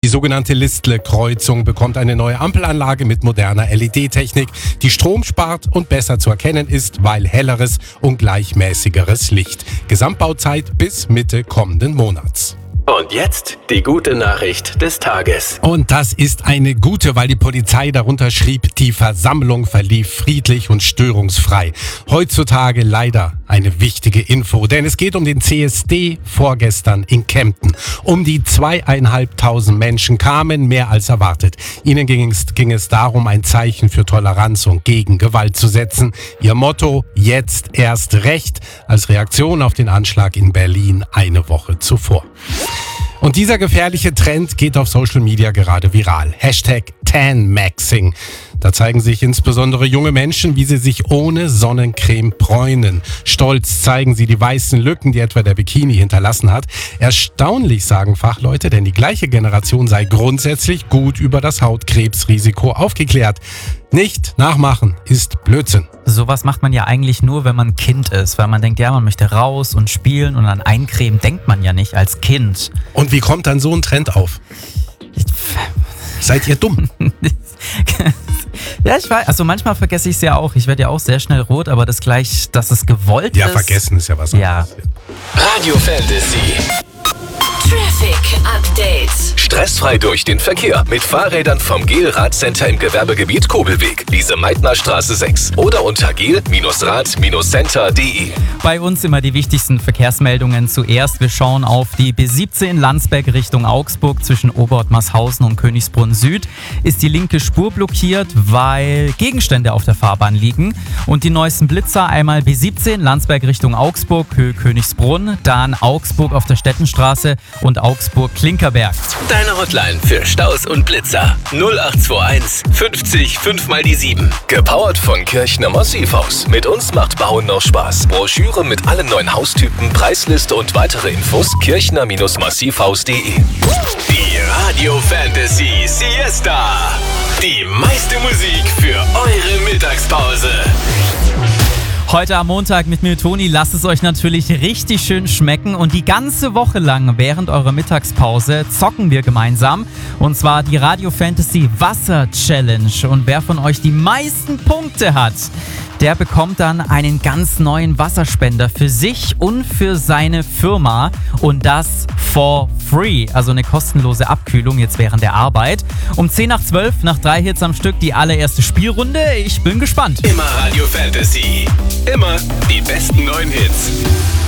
sogenannte Listle-Kreuzung bekommt eine neue Ampelanlage mit moderner LED-Technik, die Strom spart und besser zu erkennen ist, weil helleres und gleichmäßigeres Licht. Gesamtbauzeit bis Mitte kommenden Monats. Und jetzt die gute Nachricht des Tages. Und das ist eine gute, weil die Polizei darunter schrieb, die Versammlung verlief friedlich und störungsfrei. Heutzutage leider eine wichtige Info, denn es geht um den CSD vorgestern in Kempten. Um die 2.500 Menschen kamen, mehr als erwartet. Ihnen ging es darum, ein Zeichen für Toleranz und gegen Gewalt zu setzen. Ihr Motto, jetzt erst recht, als Reaktion auf den Anschlag in Berlin eine Woche zuvor. Und dieser gefährliche Trend geht auf Social Media gerade viral. #TanMaxing. Da zeigen sich insbesondere junge Menschen, wie sie sich ohne Sonnencreme bräunen. Stolz zeigen sie die weißen Lücken, die etwa der Bikini hinterlassen hat. Erstaunlich, sagen Fachleute, denn die gleiche Generation sei grundsätzlich gut über das Hautkrebsrisiko aufgeklärt. Nicht nachmachen ist Blödsinn. Sowas macht man ja eigentlich nur, wenn man Kind ist, weil man denkt, ja, man möchte raus und spielen und an Eincremen denkt man ja nicht als Kind. Und wie kommt dann so ein Trend auf? Seid ihr dumm? Ja, ich weiß. Also manchmal vergesse ich es ja auch. Ich werde ja auch sehr schnell rot, aber das gleich, dass es gewollt ist. Ja, vergessen ist ja was anderes. Ja. Radio Fantasy. Traffic Update. Stressfrei durch den Verkehr mit Fahrrädern vom GEL-Radcenter im Gewerbegebiet Kobelweg, Lise-Meitner-Straße 6 oder unter gel-rad-center.de. Bei uns immer die wichtigsten Verkehrsmeldungen zuerst. Wir schauen auf die B17 Landsberg Richtung Augsburg zwischen Oberortmarshausen und Königsbrunn Süd. Ist die linke Spur blockiert, weil Gegenstände auf der Fahrbahn liegen. Und die neuesten Blitzer einmal B17 Landsberg Richtung Augsburg, Höhe Königsbrunn, dann Augsburg auf der Stettenstraße und Augsburg-Klinkerberg. Deine Hotline für Staus und Blitzer 0821 50 5 mal die 7. Gepowert von Kirchner Massivhaus. Mit uns macht Bauen noch Spaß. Broschüre mit allen neuen Haustypen, Preisliste und weitere Infos kirchner-massivhaus.de. Die Radio Fantasy Siesta. Die meiste Musik für eure Mittagspause. Heute am Montag mit mir, Toni, lasst es euch natürlich richtig schön schmecken und die ganze Woche lang während eurer Mittagspause zocken wir gemeinsam und zwar die Radio Fantasy Wasser Challenge und wer von euch die meisten Punkte hat, der bekommt dann einen ganz neuen Wasserspender für sich und für seine Firma und das for free, also eine kostenlose Abkühlung jetzt während der Arbeit. Um 10 nach 12, nach 3 Hits am Stück, die allererste Spielrunde. Ich bin gespannt. Immer Radio Fantasy. Immer die besten neuen Hits.